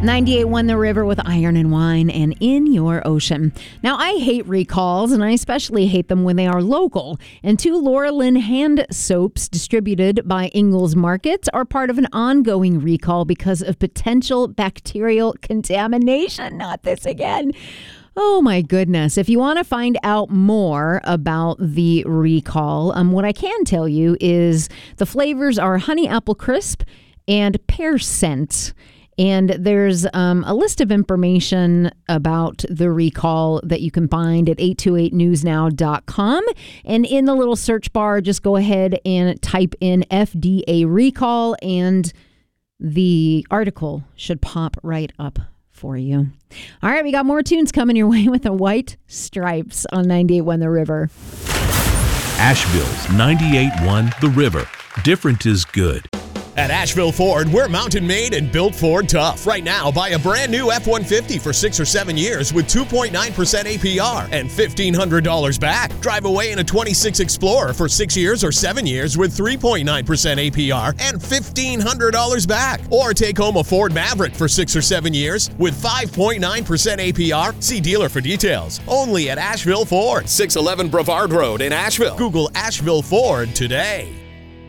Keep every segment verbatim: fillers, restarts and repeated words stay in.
ninety-eight point one The River with Iron and Wine and In Your Ocean. Now, I hate recalls, and I especially hate them when they are local. And two Laura Lynn hand soaps distributed by Ingles Markets are part of an ongoing recall because of potential bacterial contamination. Not this again. Oh, my goodness. If you want to find out more about the recall, um, what I can tell you is the flavors are Honey Apple Crisp and Pear Scent. And there's um, a list of information about the recall that you can find at eight two eight news now dot com. And in the little search bar, just go ahead and type in F D A recall, and the article should pop right up for you. All right, we got more tunes coming your way with the White Stripes on ninety-eight point one The River. Asheville's ninety-eight point one The River. Different is good. At Asheville Ford, we're mountain made and built Ford tough. Right now, buy a brand new F one fifty for six or seven years with two point nine percent A P R and fifteen hundred dollars back. Drive away in a twenty-six Explorer for six years or seven years with three point nine percent A P R and fifteen hundred dollars back. Or take home a Ford Maverick for six or seven years with five point nine percent A P R. See dealer for details. Only at Asheville Ford, six eleven Brevard Road in Asheville. Google Asheville Ford today.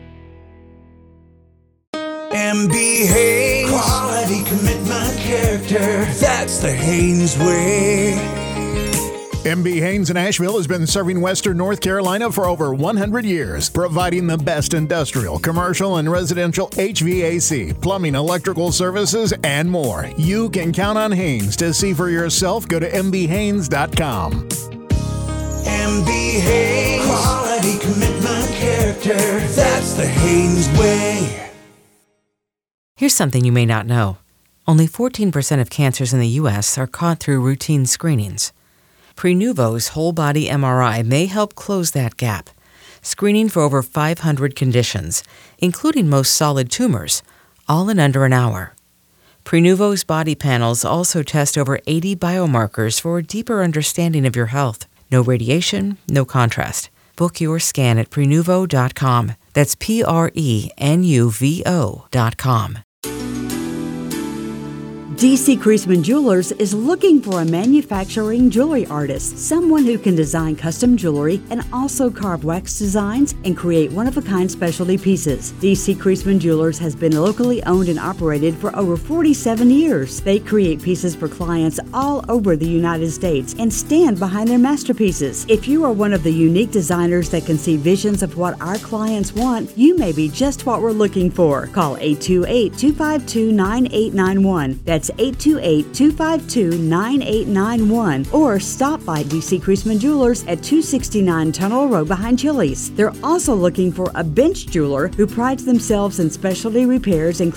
M B Haynes, quality, commitment, character, that's the Haynes way. M B Haynes in Asheville has been serving Western North Carolina for over one hundred years, providing the best industrial, commercial, and residential H V A C, plumbing, electrical services, and more. You can count on Haynes. To see for yourself, go to m b haynes dot com. M B Haynes, quality, commitment, character, that's the Haynes way. Here's something you may not know. Only fourteen percent of cancers in the U S are caught through routine screenings. Prenuvo's whole-body M R I may help close that gap, screening for over five hundred conditions, including most solid tumors, all in under an hour. Prenuvo's body panels also test over eighty biomarkers for a deeper understanding of your health. No radiation, no contrast. Book your scan at prenuvo dot com. That's P R E N U V O dot com. D C. Creasman Jewelers is looking for a manufacturing jewelry artist, someone who can design custom jewelry and also carve wax designs and create one-of-a-kind specialty pieces. D C. Creasman Jewelers has been locally owned and operated for over forty-seven years. They create pieces for clients all over the United States and stand behind their masterpieces. If you are one of the unique designers that can see visions of what our clients want, you may be just what we're looking for. Call eight two eight, two five two, nine eight nine one. That's eight two eight, two five two, nine eight nine one, or stop by D C. Creasman Jewelers at two sixty-nine Tunnel Road behind Chili's. They're also looking for a bench jeweler who prides themselves in specialty repairs, including